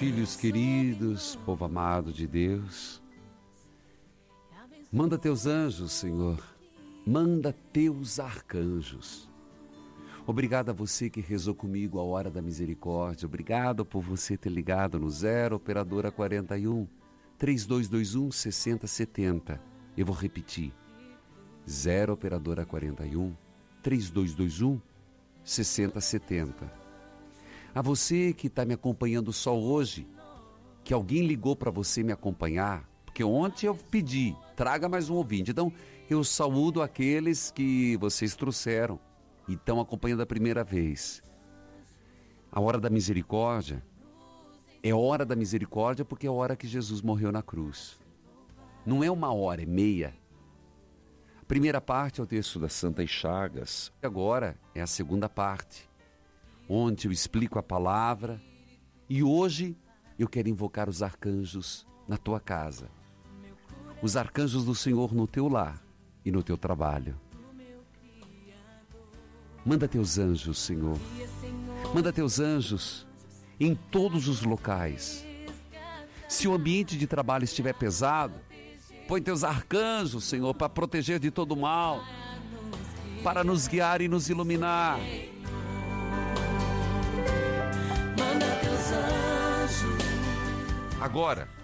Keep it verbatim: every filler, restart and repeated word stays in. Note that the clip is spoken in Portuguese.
filhos queridos, povo amado de Deus. Manda teus anjos, Senhor. Manda teus arcanjos. Obrigado a você que rezou comigo a hora da misericórdia. Obrigado por você ter ligado no zero operadora quarenta e um, trinta e dois vinte e um, sessenta setenta. Eu vou repetir. zero operadora quarenta e um, trinta e dois vinte e um, sessenta setenta. A você que está me acompanhando só hoje, que alguém ligou para você me acompanhar, porque ontem eu pedi, traga mais um ouvinte. Então, eu saúdo aqueles que vocês trouxeram e estão acompanhando a primeira vez. A hora da misericórdia é hora da misericórdia porque é a hora que Jesus morreu na cruz. Não é uma hora, é meia. A primeira parte é o texto das Santas Chagas. Agora é a segunda parte, onde eu explico a palavra. E hoje eu quero invocar os arcanjos na tua casa. Os arcanjos do Senhor no teu lar e no teu trabalho. Manda teus anjos, Senhor. Manda teus anjos em todos os locais. Se o ambiente de trabalho estiver pesado, põe teus arcanjos, Senhor, para proteger de todo mal, para nos guiar e nos iluminar. Agora,